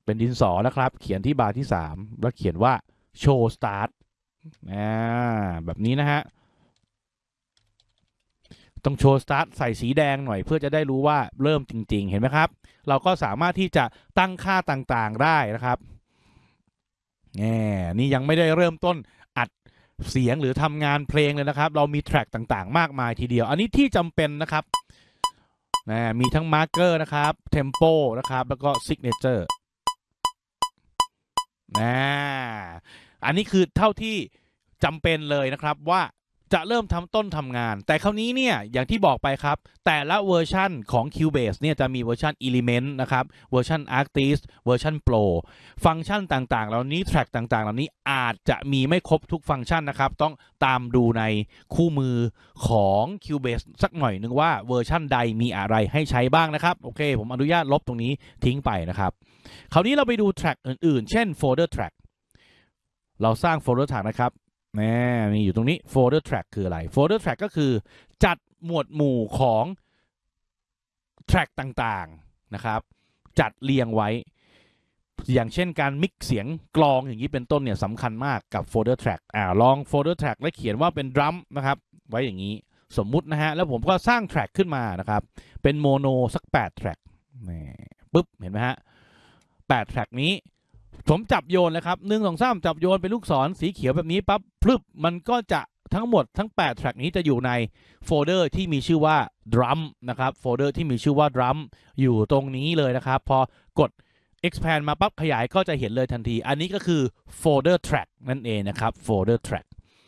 เป็นดินสอนะครับเขียนที่บาร์ที่3แล้วเขียนว่า show start แบบนี้นะฮะต้องโชว์สตาร์ทใส่สีแดงหน่อยเพื่อจะได้รู้ว่าเริ่มจริงๆเห็นไหมครับเราก็สามารถที่จะตั้งค่าต่างๆได้นะครับนี่ยังไม่ได้เริ่มต้นอัดเสียงหรือทำงานเพลงเลยนะครับเรามีแทร็กต่างๆมากมายทีเดียวอันนี้ที่จำเป็นนะครับมีทั้งมาร์กเกอร์นะครับเทมโปนะครับแล้วก็ซิกเนเจอร์อันนี้คือเท่าที่จำเป็นเลยนะครับว่าจะเริ่มทำงานแต่คราวนี้เนี่ยอย่างที่บอกไปครับแต่ละเวอร์ชันของ Cubase เนี่ยจะมีเวอร์ชัน Element นะครับเวอร์ชัน Artist เวอร์ชัน Pro ฟังก์ชันต่างๆเหล่านี้แทร็กต่างๆเหล่านี้อาจจะมีไม่ครบทุกฟังก์ชันนะครับต้องตามดูในคู่มือของ Cubase สักหน่อยนึงว่าเวอร์ชันใดมีอะไรให้ใช้บ้างนะครับโอเคผมอนุญาตลบตรงนี้ทิ้งไปนะครับคราวนี้เราไปดูแทร็กอื่นๆเช่น Folder Track เราสร้าง Folder Track นะครับมีอยู่ตรงนี้ Folder Track คืออะไร Folder Track ก็คือจัดหมวดหมู่ของ Track ต่างๆนะครับจัดเรียงไว้อย่างเช่นการมิกเสียงกลองอย่างนี้เป็นต้นเนี่ยสำคัญมากกับ Folder Track ลอง Folder Track และเขียนว่าเป็น Drum นะครับไว้อย่างนี้สมมุตินะฮะแล้วผมก็สร้าง Track ขึ้นมานะครับเป็นโมโนสัก8 Track ปุ๊บเห็นไหมฮะ8 Track นี้ผมจับโยนเลยครับ1 2 3จับโยนเป็นลูกศรสีเขียวแบบนี้ปั๊บพลึบมันก็จะทั้งหมดทั้ง8 track นี้จะอยู่ในโฟลเดอร์ที่มีชื่อว่า drum นะครับโฟลเดอร์ที่มีชื่อว่า drum อยู่ตรงนี้เลยนะครับพอกด expand มาปั๊บขยายก็จะเห็นเลยทันทีอันนี้ก็คือ folder track นั่นเองนะครับ folder track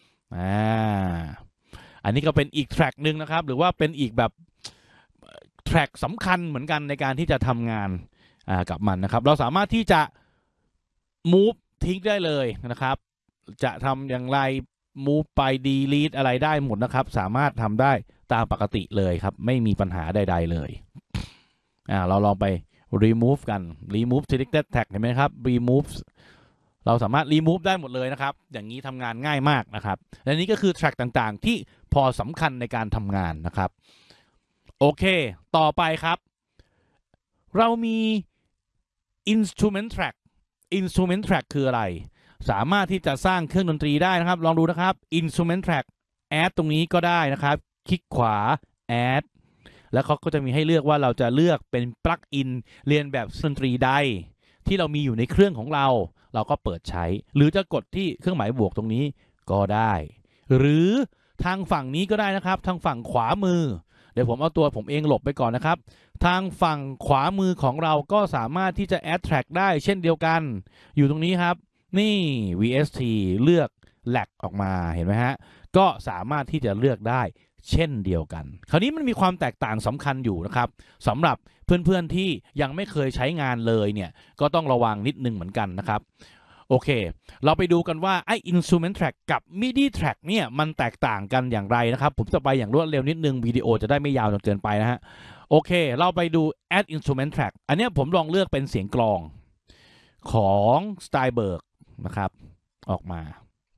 อันนี้ก็เป็นอีก track หนึ่งนะครับหรือว่าเป็นอีกแบบ track สำคัญเหมือนกันในการที่จะทำงานกับมันนะครับเราสามารถที่จะmove ทิ้งได้เลยนะครับจะทำอย่างไร move ไป delete อะไรได้หมดนะครับสามารถทำได้ตามปกติเลยครับไม่มีปัญหาใดๆเลยเราลองไป remove กัน remove selected tag เห็นไหมครับ remove เราสามารถ remove ได้หมดเลยนะครับอย่างนี้ทำงานง่ายมากนะครับและนี้ก็คือ track ต่างๆที่พอสำคัญในการทำงานนะครับโอเคต่อไปครับเรามี instrument track instrument track คืออะไรสามารถที่จะสร้างเครื่องดนตรีได้นะครับลองดูนะครับ instrument track add ตรงนี้ก็ได้นะครับคลิกขวา add แล้วเขาก็จะมีให้เลือกว่าเราจะเลือกเป็น plug in เรียนแบบดนตรีใดที่เรามีอยู่ในเครื่องของเราเราก็เปิดใช้หรือจะกดที่เครื่องหมายบวกตรงนี้ก็ได้หรือทางฝั่งนี้ก็ได้นะครับทางฝั่งขวามือเดี๋ยวผมเอาตัวผมเองหลบไปก่อนนะครับทางฝั่งขวามือของเราก็สามารถที่จะ add track ได้เช่นเดียวกันอยู่ตรงนี้ครับนี่ VST เลือก lag ออกมาเห็นไหมฮะก็สามารถที่จะเลือกได้เช่นเดียวกันคราวนี้มันมีความแตกต่างสำคัญอยู่นะครับสำหรับเพื่อนๆที่ยังไม่เคยใช้งานเลยเนี่ยก็ต้องระวังนิดนึงเหมือนกันนะครับโอเคเราไปดูกันว่าไอ้ instrument track กับ MIDI track เนี่ยมันแตกต่างกันอย่างไรนะครับผมจะไปอย่างรวดเร็วนิดนึงวิดีโอจะได้ไม่ยาวจนเกินไปนะฮะโอเคเราไปดู add instrument track อันนี้ผมลองเลือกเป็นเสียงกลองของ Steinberg นะครับออกมา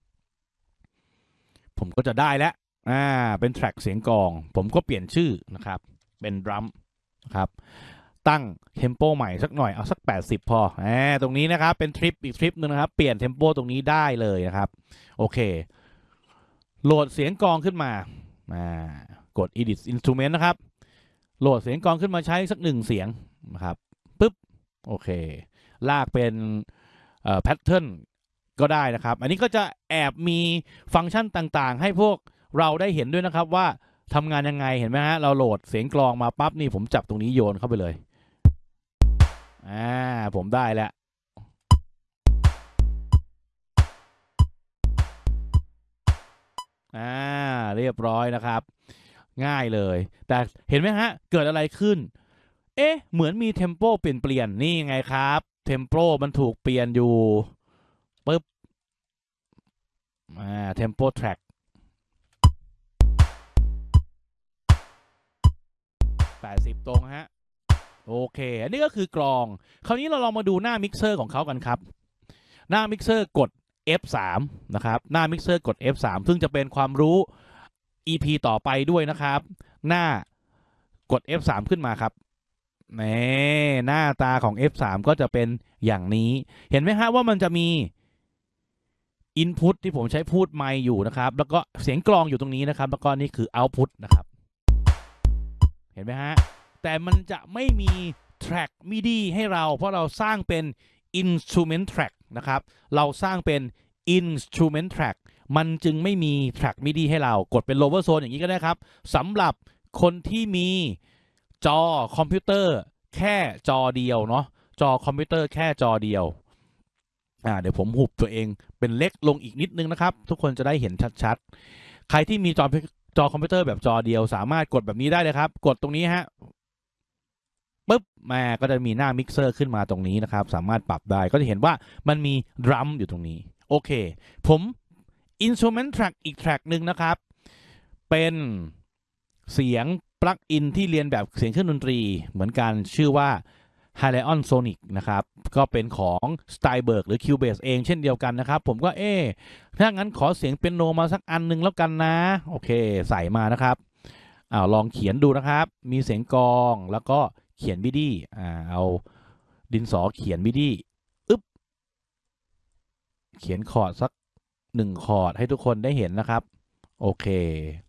ผมก็จะได้แล้วเป็น track เสียงกลองผมก็เปลี่ยนชื่อนะครับเป็น drum นะครับตั้งเทมโปใหม่สักหน่อยเอาสัก80พอตรงนี้นะครับเป็นทริปอีกทริปนึงนะครับเปลี่ยนเทมโปตรงนี้ได้เลยนะครับโอเคโหลดเสียงกลองขึ้นมากด edit instrument นะครับโหลดเสียงกลองขึ้นมาใช้สัก1เสียงนะครับปึ๊บโอเคลากเป็นpattern ก็ได้นะครับอันนี้ก็จะแอบมีฟังก์ชันต่างๆให้พวกเราได้เห็นด้วยนะครับว่าทำงานยังไงเห็นไหมฮะเราโหลดเสียงกลองมาปั๊บนี่ผมจับตรงนี้โยนเข้าไปเลยผมได้แล้วเรียบร้อยนะครับง่ายเลยแต่เห็นไหมฮะเกิดอะไรขึ้นเหมือนมีเทมโปเปลี่ยนนี่ไงครับเทมโปมันถูกเปลี่ยนอยู่ปึ๊บเทมโปแทร็ก80ตรงฮะโอเคอันนี้ก็คือกลองคราวนี้เราลองมาดูหน้ามิกเซอร์ของเขากันครับหน้ามิกเซอร์กด F3 นะครับหน้ามิกเซอร์กด F3 ซึ่งจะเป็นความรู้ EP ต่อไปด้วยนะครับหน้ากด F3 ขึ้นมาครับนี่หน้าตาของ F3 ก็จะเป็นอย่างนี้เห็นไหมฮะว่ามันจะมี Input ที่ผมใช้พูดไมค์อยู่นะครับแล้วก็เสียงกลองอยู่ตรงนี้นะครับแล้วก็นี่คือ Output นะครับเห็นไหมฮะแต่มันจะไม่มี track MIDI ให้เราเพราะเราสร้างเป็น instrument track นะครับเราสร้างเป็น instrument track มันจึงไม่มี track MIDI ให้เรากดเป็น lower zone อย่างนี้ก็ได้ครับสำหรับคนที่มีจอคอมพิวเตอร์แค่จอเดียวเนาะจอคอมพิวเตอร์แค่จอเดียวเดี๋ยวผมหุบตัวเองเป็นเล็กลงอีกนิดนึงนะครับทุกคนจะได้เห็นชัดๆใครที่มีจอคอมพิวเตอร์แบบจอเดียวสามารถกดแบบนี้ได้เลยครับกดตรงนี้ฮะปุ๊บมาก็จะมีหน้ามิกเซอร์ขึ้นมาตรงนี้นะครับสามารถปรับได้ก็จะเห็นว่ามันมีดรัมอยู่ตรงนี้โอเคผม Instrument Track อีกแทร็กหนึ่งนะครับเป็นเสียงปลั๊กอินที่เรียนแบบเสียงเครื่องดนตรีเหมือนกันชื่อว่า Hyliion Sonic นะครับก็เป็นของ Steinberg หรือ Cubase เองเช่นเดียวกันนะครับผมก็ถ้างั้นขอเสียงเปียโนมาสักอันนึงแล้วกันนะโอเคใส่มานะครับลองเขียนดูนะครับมีเสียงกลองแล้วก็เขียนมิดี้เอาดินสอเขียนมิดี้เขียนคอร์ดสัก1 คอร์ดให้ทุกคนได้เห็นนะครับโอเค